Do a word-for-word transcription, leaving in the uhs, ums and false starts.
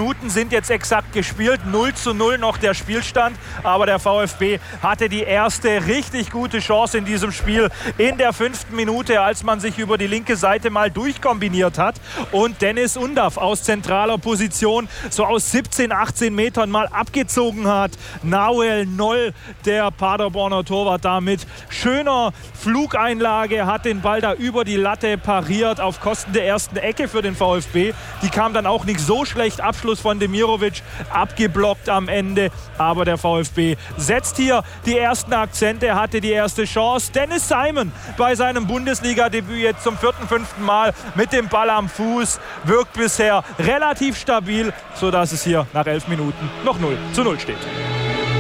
Minuten sind jetzt exakt gespielt. null zu null noch der Spielstand. Aber der VfB hatte die erste richtig gute Chance in diesem Spiel in der fünften Minute, als man sich über die linke Seite mal durchkombiniert hat. Und Dennis Undav aus zentraler Position so aus siebzehn, achtzehn Metern mal abgezogen hat. Nahuel Noll, der Paderborner Torwart, da mit schöner Flugeinlage hat den Ball da über die Latte pariert auf Kosten der ersten Ecke für den VfB. Die kam dann auch nicht so schlecht. Abschluss von Demirovic abgeblockt am Ende. Aber der VfB setzt hier die ersten Akzente, hatte die erste Chance. Dennis Simon bei seinem Bundesliga-Debüt jetzt zum vierten, fünften Mal mit dem Ball am Fuß. Wirkt bisher relativ stabil, sodass es hier nach elf Minuten noch null zu null steht.